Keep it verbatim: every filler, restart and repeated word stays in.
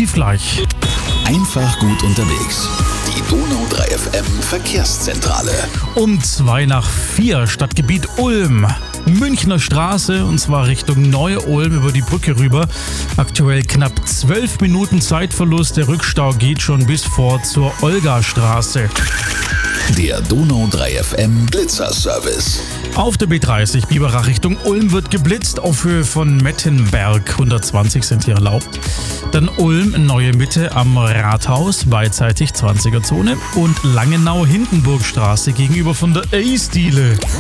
definitiv gleich. Einfach gut unterwegs. Die Donau drei F M Verkehrszentrale. Um zwei nach vier, Stadtgebiet Ulm. Münchner Straße, und zwar Richtung Neu-Ulm über die Brücke rüber. Aktuell knapp zwölf Minuten Zeitverlust. Der Rückstau geht schon bis vor zur Olgastraße. Der Donau drei F M Blitzerservice. Auf der B dreißig Biberach Richtung Ulm wird geblitzt. Auf Höhe von Mettenberg hundertzwanzig sind hier erlaubt. Dann Ulm, Neue Mitte am Rathaus, beidseitig zwanziger Zone. Und Langenau-Hindenburgstraße gegenüber von der Eisdiele.